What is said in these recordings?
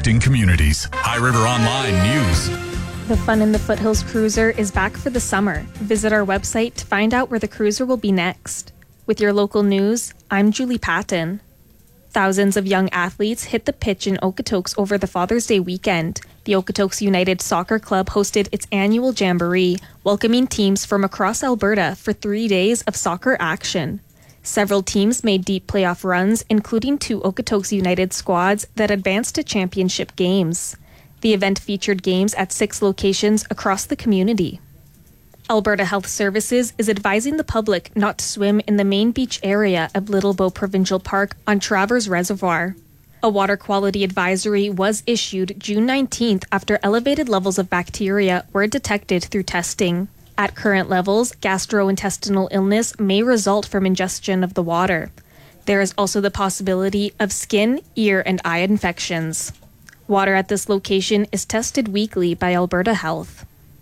connecting communities. High River Online News. The Fun in the Foothills Cruiser is back for the summer. Visit our website to find out where the cruiser will be next. With your local news, I'm Julie Patton. Thousands of young athletes hit the pitch in Okotoks over the Father's Day weekend. The Okotoks United Soccer Club hosted its annual jamboree, welcoming teams from across Alberta for 3 days of soccer action. Several teams made deep playoff runs, including 2 Okotoks United squads that advanced to championship games. The event featured games at 6 locations across the community. Alberta Health Services is advising the public not to swim in the main beach area of Little Bow Provincial Park on Travers Reservoir. A water quality advisory was issued June 19th after elevated levels of bacteria were detected through testing. At current levels, gastrointestinal illness may result from ingestion of the water. There is also the possibility of skin, ear, and eye infections. Water at this location is tested weekly by Alberta Health.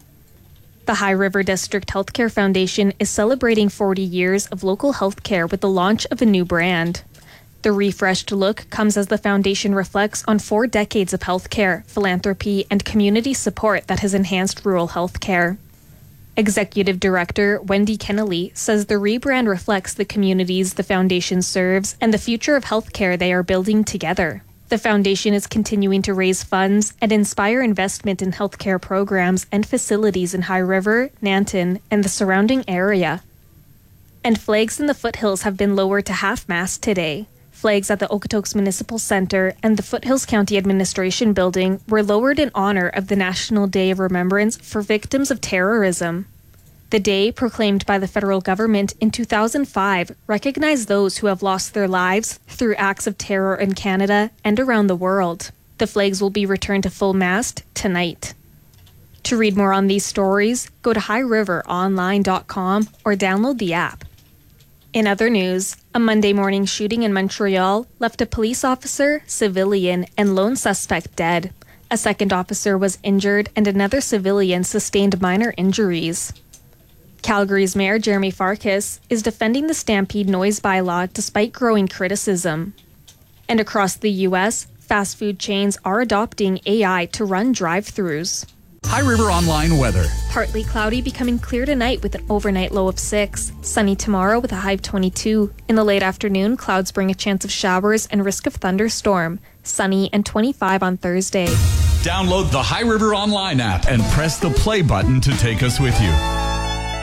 The High River District Healthcare Foundation is celebrating 40 years of local healthcare with the launch of a new brand. The refreshed look comes as the foundation reflects on 4 decades of healthcare, philanthropy, and community support that has enhanced rural healthcare. Executive Director Wendy Kennelly says the rebrand reflects the communities the foundation serves and the future of healthcare they are building together. The foundation is continuing to raise funds and inspire investment in healthcare programs and facilities in High River, Nanton, and the surrounding area. And flags in the foothills have been lowered to half-mast today. Flags at the Okotoks Municipal Centre and the Foothills County Administration Building were lowered in honor of the National Day of Remembrance for Victims of Terrorism. The day, proclaimed by the federal government in 2005, recognized those who have lost their lives through acts of terror in Canada and around the world. The flags will be returned to full mast tonight. To read more on these stories, go to highriveronline.com or download the app. In other news, a Monday morning shooting in Montreal left a police officer, civilian, and lone suspect dead. A second officer was injured and another civilian sustained minor injuries. Calgary's Mayor Jeremy Farkas is defending the Stampede noise bylaw despite growing criticism. And across the U.S., fast food chains are adopting AI to run drive-thrus. High River Online weather. Partly cloudy, becoming clear tonight with an overnight low of 6. Sunny tomorrow with a high of 22. In the late afternoon, clouds bring a chance of showers and risk of thunderstorm. Sunny and 25 on Thursday. Download the High River Online app and press the play button to take us with you.